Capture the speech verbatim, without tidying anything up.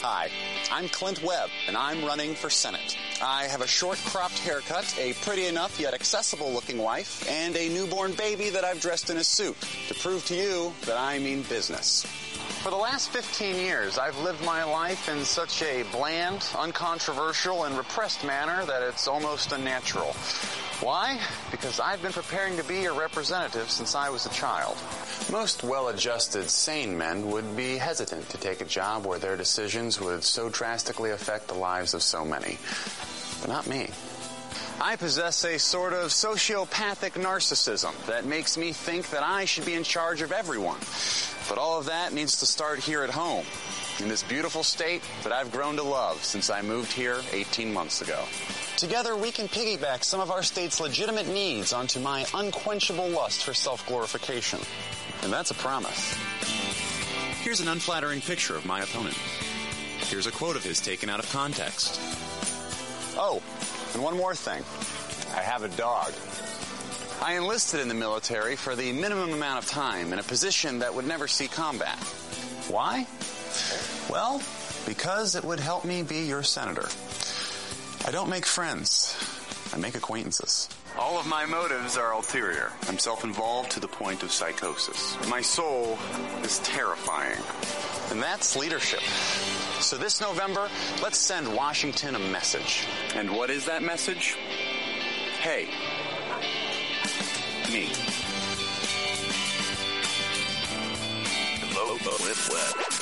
Hi, I'm Clint Webb, and I'm running for Senate. I have a short-cropped haircut, a pretty enough yet accessible-looking wife, and a newborn baby that I've dressed in a suit to prove to you that I mean business. For the last fifteen years, I've lived my life in such a bland, uncontroversial, and repressed manner that it's almost unnatural. Why? Because I've been preparing to be your representative since I was a child. Most well-adjusted, sane men would be hesitant to take a job where their decisions would so drastically affect the lives of so many. But not me. I possess a sort of sociopathic narcissism that makes me think that I should be in charge of everyone. But all of that needs to start here at home, in this beautiful state that I've grown to love since I moved here eighteen months ago. Together, we can piggyback some of our state's legitimate needs onto my unquenchable lust for self-glorification. And that's a promise. Here's an unflattering picture of my opponent. Here's a quote of his taken out of context. Oh, and one more thing. I have a dog. I enlisted in the military for the minimum amount of time in a position that would never see combat. Why? Well, because it would help me be your senator. I don't make friends. I make acquaintances. All of my motives are ulterior. I'm self-involved to the point of psychosis. My soul is terrifying. And that's leadership. So this November, let's send Washington a message. And what is that message? Hey, me. Vote with Webb.